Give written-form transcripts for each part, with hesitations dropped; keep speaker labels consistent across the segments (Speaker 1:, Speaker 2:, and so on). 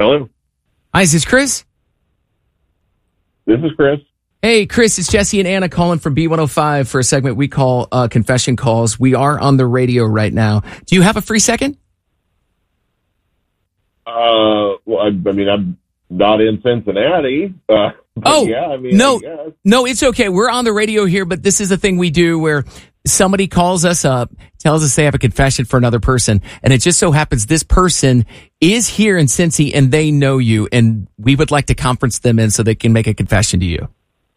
Speaker 1: Hello.
Speaker 2: Hi, is this Chris?
Speaker 1: This is Chris.
Speaker 2: Hey, Chris, it's Jesse and Anna calling from B105 for a segment we call Confession Calls. We are on the radio right now. Do you have a free second?
Speaker 1: Well, I mean, I'm not in Cincinnati. Yeah, I mean,
Speaker 2: no, it's okay. We're on the radio here, but this is a thing we do where somebody calls us up, tells us they have a confession for another person, and it just so happens this person is here in Cincy and they know you, and we would like to conference them in so they can make a confession to you.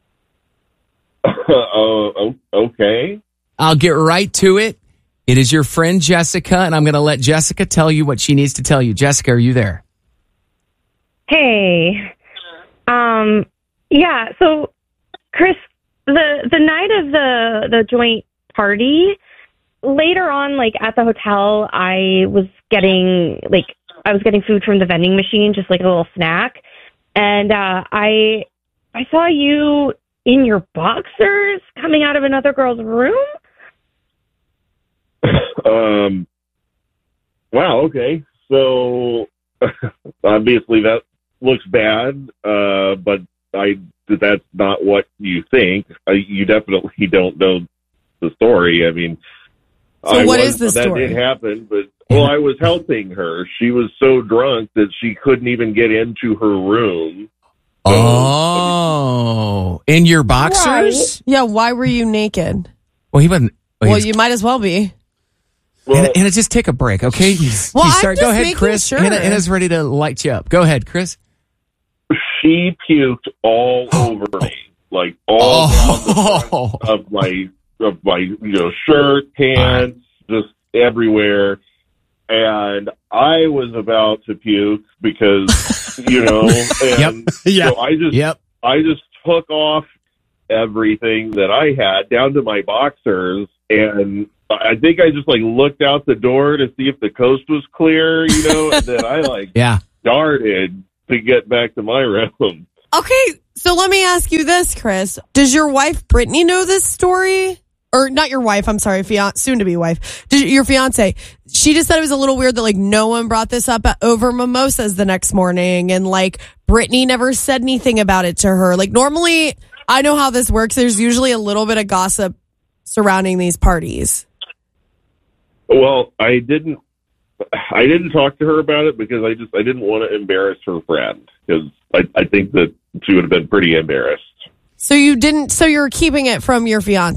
Speaker 1: Okay.
Speaker 2: I'll get right to it. It is your friend Jessica, and I'm going to let Jessica tell you what she needs to tell you. Jessica, are you there?
Speaker 3: Hey. Yeah, so Chris, the night of the joint party, later on, like at the hotel, I was getting food from the vending machine, just like a little snack. And I saw you in your boxers coming out of another girl's room.
Speaker 1: Wow, okay. So obviously that looks bad, but that's not what you think. You definitely don't know the story. I mean,
Speaker 4: so what is the story?
Speaker 1: That did happen, but I was helping her. She was so drunk that she couldn't even get into her room.
Speaker 2: So, in your boxers?
Speaker 3: Right.
Speaker 4: Yeah, why were you naked?
Speaker 2: Well, he wasn't.
Speaker 4: Well, you might as well be.
Speaker 1: Well,
Speaker 2: Anna, just take a break, okay? Go ahead, Chris.
Speaker 4: Sure.
Speaker 2: Anna's ready to light you up. Go ahead, Chris.
Speaker 1: she puked all over me, like all down the front of my shirt, pants, just everywhere. And I was about to puke because, and so I just took off everything that I had down to my boxers, and I think I just looked out the door to see if the coast was clear, and then I darted to get back to my room.
Speaker 4: Okay, so let me ask you this, Chris. Does your wife Brittany know this story? Or not your wife, I'm sorry, soon-to-be wife. Your fiance. She just said it was a little weird that no one brought this up over mimosas the next morning, and Brittany never said anything about it to her. Normally, I know how this works. There's usually a little bit of gossip surrounding these parties.
Speaker 1: Well, I didn't talk to her about it because I didn't want to embarrass her friend, because I think that she would have been pretty embarrassed. So
Speaker 4: you're keeping it from your fiance?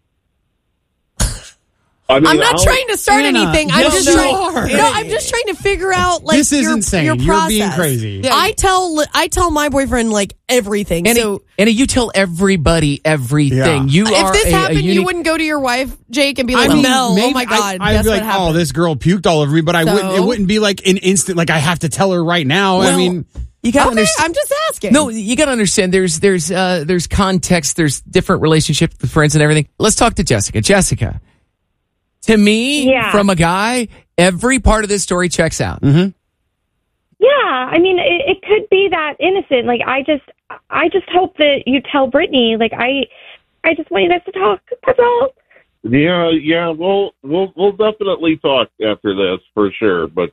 Speaker 1: I mean,
Speaker 4: I'm not trying to start anything. I'm just trying to figure out
Speaker 5: this is insane.
Speaker 4: Your process.
Speaker 5: You're being crazy.
Speaker 4: Yeah. I tell my boyfriend everything.
Speaker 2: Anna, you tell everybody everything.
Speaker 5: Yeah.
Speaker 4: If this happened, you wouldn't go to your wife, Jake, and be like, "No, oh my god,
Speaker 5: I'd be like, oh, this girl puked all over me," but it wouldn't be an instant. I have to tell her right now.
Speaker 2: Well,
Speaker 5: I mean.
Speaker 2: You gotta understand.
Speaker 4: I'm just asking.
Speaker 2: No, you gotta understand. There's context. There's different relationships with friends and everything. Let's talk to Jessica. Jessica, to me, from a guy, every part of this story checks out.
Speaker 3: Mm-hmm. Yeah, I mean, it could be that innocent. I just hope that you tell Brittany. I just want you guys to talk. That's all.
Speaker 1: Yeah. We'll definitely talk after this for sure. But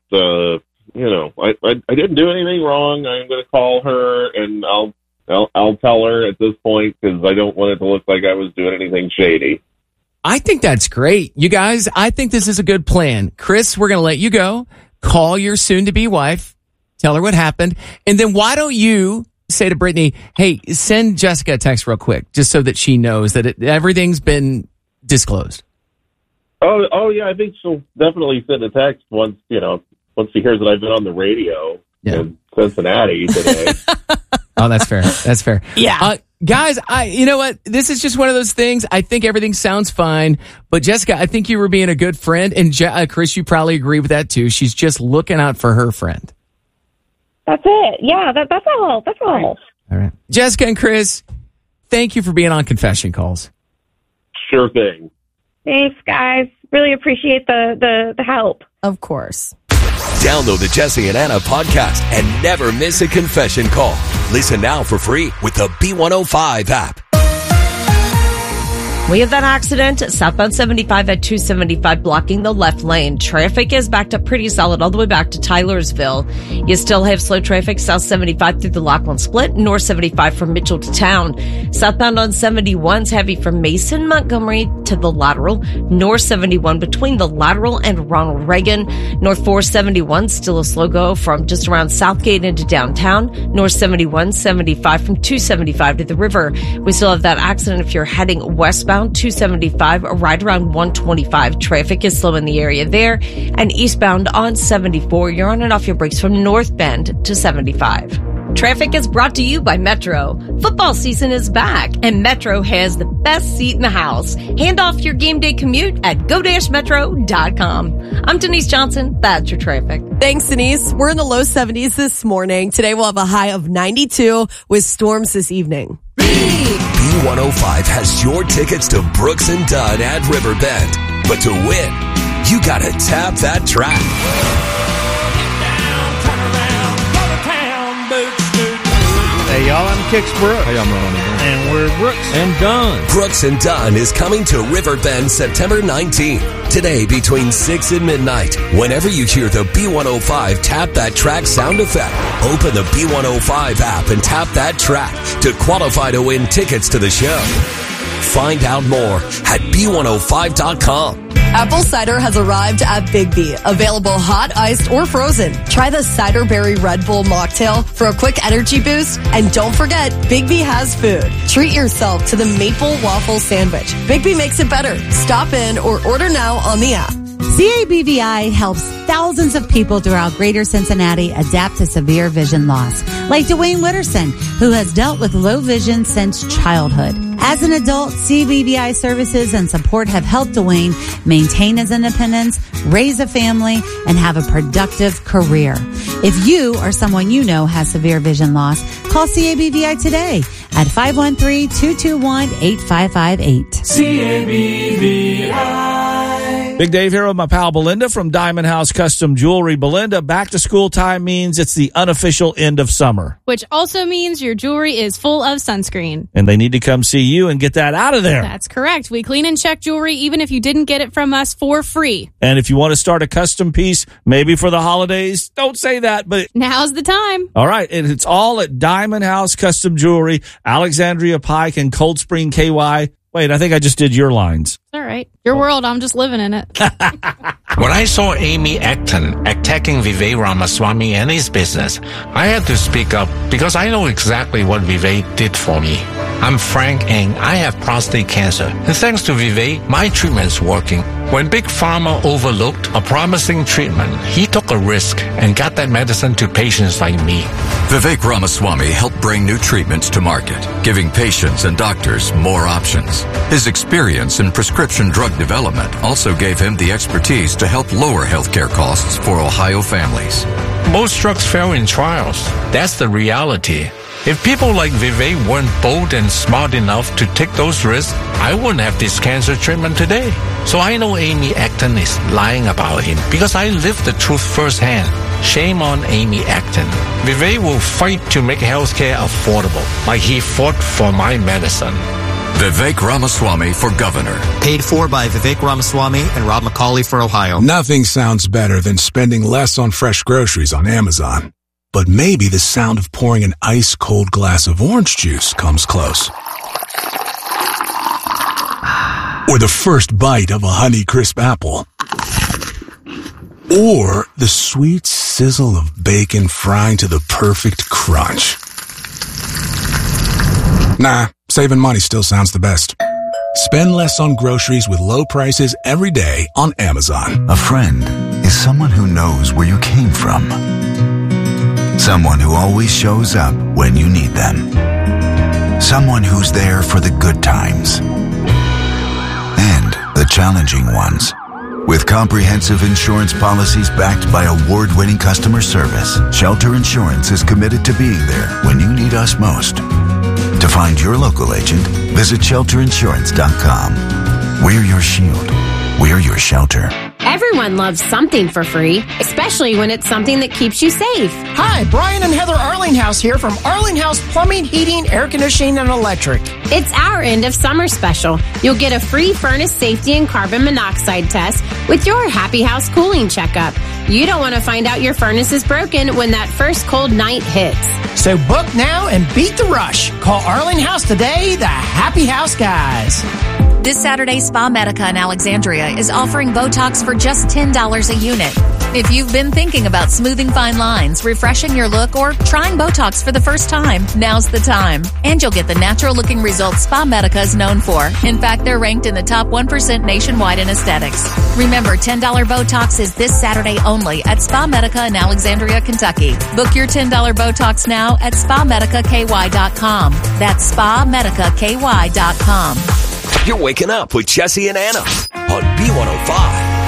Speaker 1: I didn't do anything wrong. I'm going to call her and I'll tell her at this point, because I don't want it to look like I was doing anything shady.
Speaker 2: I think that's great. You guys, I think this is a good plan. Chris, we're going to let you go. Call your soon-to-be wife. Tell her what happened. And then why don't you say to Brittany, hey, send Jessica a text real quick, just so that she knows that everything's been disclosed.
Speaker 1: Oh, yeah, I think she'll definitely send a text once she hears that I've been on the radio in Cincinnati today.
Speaker 2: Oh, that's fair. That's fair.
Speaker 4: Yeah.
Speaker 2: Guys, you know what? This is just one of those things. I think everything sounds fine. But Jessica, I think you were being a good friend. And Chris, you probably agree with that too. She's just looking out for her friend.
Speaker 3: That's it. Yeah, that's all. That's all.
Speaker 2: All right. Jessica and Chris, thank you for being on Confession Calls.
Speaker 1: Sure thing.
Speaker 3: Thanks, guys. Really appreciate the help.
Speaker 4: Of course.
Speaker 6: Download the Jesse and Anna podcast and never miss a confession call. Listen now for free with the B105 app.
Speaker 7: We have that accident southbound 75 at 275 blocking the left lane. Traffic is backed up pretty solid all the way back to Tylersville. You still have slow traffic south 75 through the Laughlin Split, north 75 from Mitchell to town. Southbound on 71's heavy from Mason, Montgomery to the Lateral. North 71 between the Lateral and Ronald Reagan. North 471 still a slow go from just around Southgate into downtown. North 71, 75 from 275 to the river. We still have that accident if you're heading westbound 275 right around 125. Traffic is slow in the area there. And eastbound on 74, you're on and off your brakes from North Bend to 75. Traffic is brought to you by Metro. Football season is back, and Metro has the best seat in the house. Hand off your game day commute at go-metro.com. I'm Denise Johnson. That's your traffic.
Speaker 4: Thanks, Denise. We're in the low 70s this morning. Today we'll have a high of 92 with storms this evening.
Speaker 6: B105 has your tickets to Brooks and Dunn at Riverbend. But to win, you gotta tap that track.
Speaker 8: Hey y'all, I'm Kix Brooks.
Speaker 9: Hey, I'm Ron.
Speaker 8: And we're Brooks and Dunn.
Speaker 6: Brooks and Dunn is coming to Riverbend September 19th. Today between 6 and midnight. Whenever you hear the B105 Tap That Track sound effect, open the B105 app and tap that track to qualify to win tickets to the show. Find out more at B105.com.
Speaker 4: Apple cider has arrived at Big B. Available hot, iced, or frozen. Try the Cider Berry Red Bull mocktail for a quick energy boost. And don't forget, Big B has food. Treat yourself to the maple waffle sandwich. Big B makes it better. Stop in or order now on the app.
Speaker 10: CABVI helps thousands of people throughout Greater Cincinnati adapt to severe vision loss, like Dwayne Witterson, who has dealt with low vision since childhood. As an adult, CABVI services and support have helped Dwayne maintain his independence, raise a family, and have a productive career. If you or someone you know has severe vision loss, call CABVI today at 513-221-8558.
Speaker 8: CABVI. Big Dave here with my pal Belinda from Diamond House Custom Jewelry. Belinda, back to school time means it's the unofficial end of summer.
Speaker 11: Which also means your jewelry is full of sunscreen.
Speaker 8: And they need to come see you and get that out of there.
Speaker 11: That's correct. We clean and check jewelry even if you didn't get it from us for free.
Speaker 8: And if you want to start a custom piece, maybe for the holidays, don't say that, but
Speaker 11: now's the time.
Speaker 8: All right. And it's all at Diamond House Custom Jewelry, Alexandria Pike and Cold Spring KY. Wait, I think I just did your lines.
Speaker 11: All right. Your world, I'm just living in it.
Speaker 12: When I saw Amy Acton attacking Vivek Ramaswamy and his business, I had to speak up because I know exactly what Vivek did for me. I'm Frank Ng. I have prostate cancer. And thanks to Vivek, my treatment's working. When Big Pharma overlooked a promising treatment, he took a risk and got that medicine to patients like me.
Speaker 13: Vivek Ramaswamy helped bring new treatments to market, giving patients and doctors more options. His experience in prescription drug development also gave him the expertise to help lower healthcare costs for Ohio families.
Speaker 12: Most drugs fail in trials. That's the reality. If people like Vivek weren't bold and smart enough to take those risks, I wouldn't have this cancer treatment today. So I know Amy Acton is lying about him because I lived the truth firsthand. Shame on Amy Acton. Vivek will fight to make healthcare affordable, like he fought for my medicine.
Speaker 13: Vivek Ramaswamy for governor.
Speaker 14: Paid for by Vivek Ramaswamy and Rob McCauley for Ohio.
Speaker 15: Nothing sounds better than spending less on fresh groceries on Amazon. But maybe the sound of pouring an ice-cold glass of orange juice comes close. Or the first bite of a Honeycrisp apple. Or the sweet sizzle of bacon frying to the perfect crunch. Nah, saving money still sounds the best. Spend less on groceries with low prices every day on Amazon.
Speaker 16: A friend is someone who knows where you came from. Someone who always shows up when you need them. Someone who's there for the good times and the challenging ones. With comprehensive insurance policies backed by award-winning customer service, Shelter Insurance is committed to being there when you need us most. To find your local agent, visit shelterinsurance.com. We're your shield. We're your shelter.
Speaker 9: Everyone loves something for free, especially when it's something that keeps you safe.
Speaker 17: Hi, Brian and Heather Arlinghouse here from Arlinghouse Plumbing, Heating, Air Conditioning, and Electric.
Speaker 9: It's our end of summer special. You'll get a free furnace safety and carbon monoxide test with your Happy House cooling checkup. You don't want to find out your furnace is broken when that first cold night hits.
Speaker 17: So book now and beat the rush. Call Arlinghouse today, the Happy House guys.
Speaker 18: This Saturday, Spa Medica in Alexandria is offering Botox for just $10 a unit. If you've been thinking about smoothing fine lines, refreshing your look, or trying Botox for the first time, now's the time. And you'll get the natural-looking results Spa Medica is known for. In fact, they're ranked in the top 1% nationwide in aesthetics. Remember, $10 Botox is this Saturday only at Spa Medica in Alexandria, Kentucky. Book your $10 Botox now at SpaMedicaKY.com. That's SpaMedicaKY.com.
Speaker 6: You're waking up with Jesse and Anna on B105.